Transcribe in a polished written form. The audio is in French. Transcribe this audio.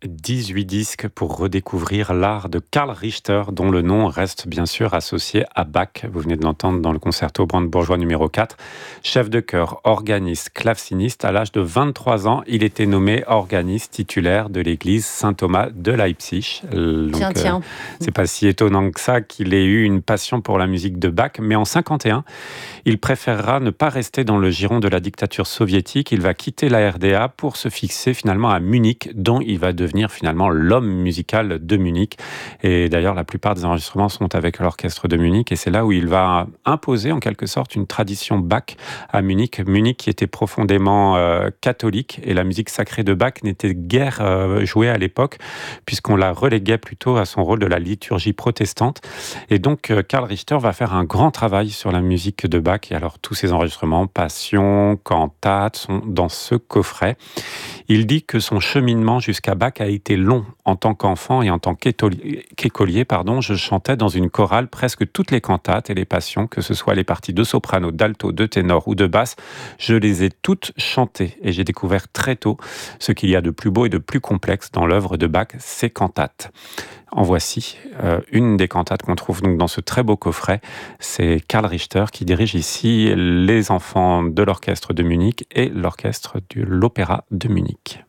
18 disques pour redécouvrir l'art de Karl Richter, dont le nom reste bien sûr associé à Bach. Vous venez de l'entendre dans le concerto brandebourgeois numéro 4. Chef de chœur, organiste, claveciniste, à l'âge de 23 ans, il était nommé organiste titulaire de l'église Saint-Thomas de Leipzig. Tiens. C'est pas si étonnant que ça qu'il ait eu une passion pour la musique de Bach, mais en 51, il préférera ne pas rester dans le giron de la dictature soviétique. Il va quitter la RDA pour se fixer finalement à Munich, dont il va devenir finalement l'homme musical de Munich. Et d'ailleurs, la plupart des enregistrements sont avec l'orchestre de Munich, et c'est là où il va imposer en quelque sorte une tradition Bach à Munich. Munich qui était profondément catholique, et la musique sacrée de Bach n'était guère jouée à l'époque, puisqu'on la reléguait plutôt à son rôle de la liturgie protestante. Et donc, Karl Richter va faire un grand travail sur la musique de Bach, et alors tous ses enregistrements, passions, cantates, sont dans ce coffret. Il dit que son cheminement jusqu'à Bach a été long. En tant qu'enfant et en tant qu'écolier, je chantais dans une chorale presque toutes les cantates et les passions, que ce soit les parties de soprano, d'alto, de ténor ou de basse. Je les ai toutes chantées, et j'ai découvert très tôt ce qu'il y a de plus beau et de plus complexe dans l'œuvre de Bach, ses cantates. En voici une des cantates qu'on trouve donc dans ce très beau coffret. C'est Karl Richter qui dirige ici les enfants de l'orchestre de Munich et l'orchestre de l'Opéra de Munich.